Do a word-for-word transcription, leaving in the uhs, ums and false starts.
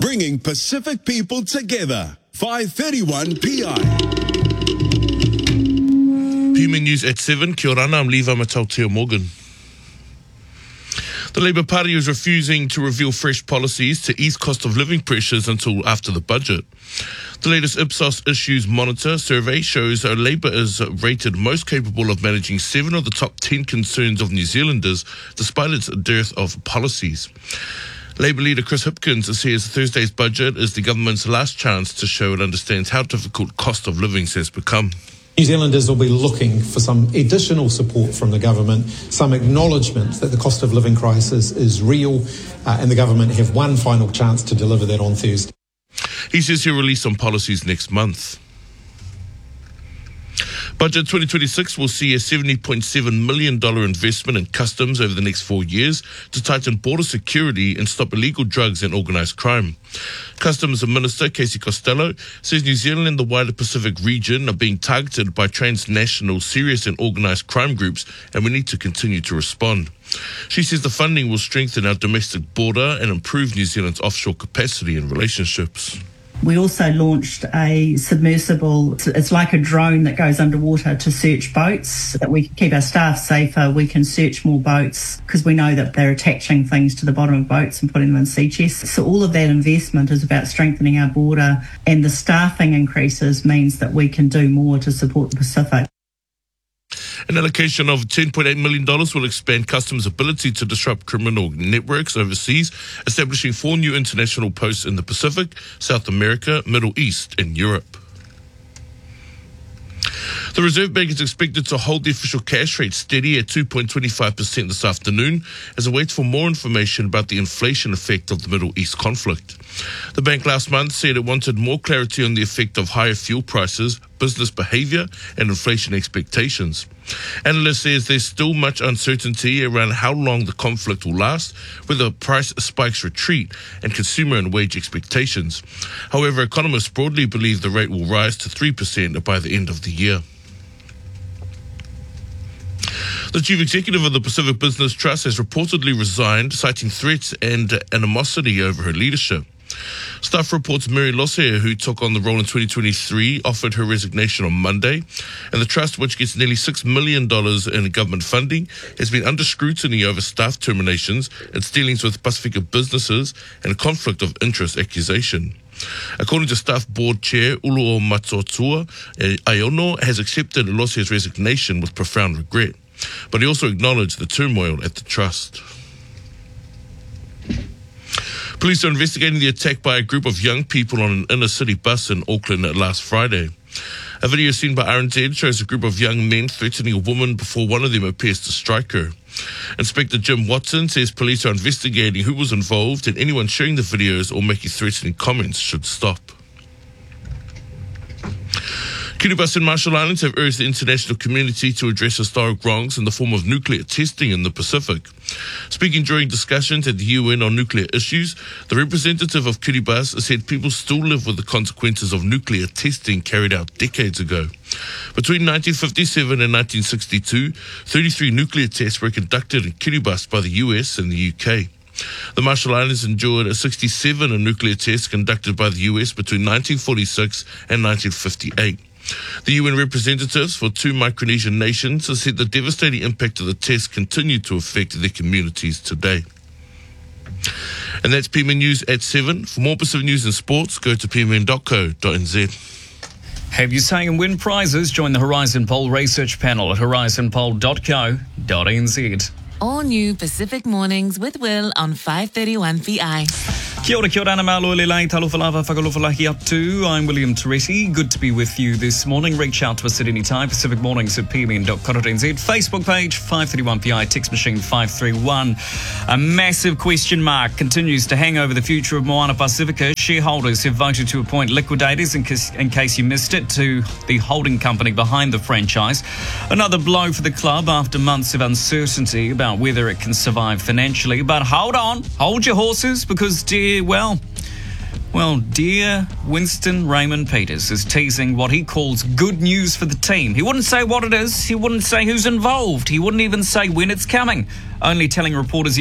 bringing Pacific people together. five thirty-one P I. P M News at seven. Kia ora, I'm Levi Matau Morgan. The Labour Party is refusing to reveal fresh policies to ease cost of living pressures until after the budget. The latest Ipsos Issues Monitor survey shows that Labour is rated most capable of managing seven of the top ten concerns of New Zealanders, despite its dearth of policies. Labour leader Chris Hipkins says Thursday's budget is the government's last chance to show it understands how difficult cost of living has become. New Zealanders will be looking for some additional support from the government, some acknowledgement that the cost of living crisis is real, uh, and the government have one final chance to deliver that on Thursday. He says he'll release some policies next month. Budget twenty twenty-six will see a seventy point seven million dollars investment in customs over the next four years to tighten border security and stop illegal drugs and organised crime. Customs Minister Casey Costello says New Zealand and the wider Pacific region are being targeted by transnational serious and organised crime groups, and we need to continue to respond. She says the funding will strengthen our domestic border and improve New Zealand's offshore capacity and relationships. We also launched a submersible, it's like a drone that goes underwater to search boats, so that we can keep our staff safer, we can search more boats, because we know that they're attaching things to the bottom of boats and putting them in sea chests. So all of that investment is about strengthening our border, and the staffing increases means that we can do more to support the Pacific. An allocation of ten point eight million dollars will expand customs' ability to disrupt criminal networks overseas, establishing four new international posts in the Pacific, South America, Middle East and Europe. The Reserve Bank is expected to hold the official cash rate steady at two point two five percent this afternoon as it waits for more information about the inflation effect of the Middle East conflict. The bank last month said it wanted more clarity on the effect of higher fuel prices, business behaviour and inflation expectations. Analysts say there's still much uncertainty around how long the conflict will last, whether price spikes retreat and consumer and wage expectations. However, economists broadly believe the rate will rise to three percent by the end of the year. The chief executive of the Pacific Business Trust has reportedly resigned, citing threats and animosity over her leadership. Staff reports Mary Lossier, who took on the role in twenty twenty-three, offered her resignation on Monday, and the trust, which gets nearly six million dollars in government funding, has been under scrutiny over staff terminations, its dealings with Pacifica businesses, and a conflict of interest accusation. According to Staff Board Chair Uluo Matotua, Aiono has accepted Lossier's resignation with profound regret, but he also acknowledged the turmoil at the trust. Police are investigating the attack by a group of young people on an inner-city bus in Auckland last Friday. A video seen by R N Z shows a group of young men threatening a woman before one of them appears to strike her. Inspector Jim Watson says police are investigating who was involved, and anyone sharing the videos or making threatening comments should stop. Kiribati and Marshall Islands have urged the international community to address historic wrongs in the form of nuclear testing in the Pacific. Speaking during discussions at the U N on nuclear issues, the representative of Kiribati said people still live with the consequences of nuclear testing carried out decades ago. Between nineteen fifty-seven and nineteen sixty-two, thirty-three nuclear tests were conducted in Kiribati by the U S and the U K. The Marshall Islands endured a sixty-seven nuclear tests conducted by the U S between nineteen forty-six and nineteen fifty-eight. The U N representatives for two Micronesian nations have said the devastating impact of the test continued to affect their communities today. And that's P M N News at seven. For more Pacific news and sports, go to p m n dot co dot n z. Have you sang and win prizes? Join the Horizon Poll research panel at horizon poll dot co dot n z. All new Pacific Mornings with Will on five thirty-one P I. Kia ora, kia ora, ana malo lelei, talofa lava, whakalofa lahi atu. I'm William Toretti. Good to be with you this morning. Reach out to us at any time. Pacific Mornings at p m n dot co dot n z. Facebook page, five thirty-one P I. Text machine, five three one. A massive question mark continues to hang over the future of Moana Pacifica. Shareholders have voted to appoint liquidators, in case, in case you missed it, to the holding company behind the franchise. Another blow for the club after months of uncertainty about whether it can survive financially. But hold on, hold your horses, because dear, well, well, dear Winston Raymond Peters is teasing what he calls good news for the team. He wouldn't say what it is. He wouldn't say who's involved. He wouldn't even say when it's coming, only telling reporters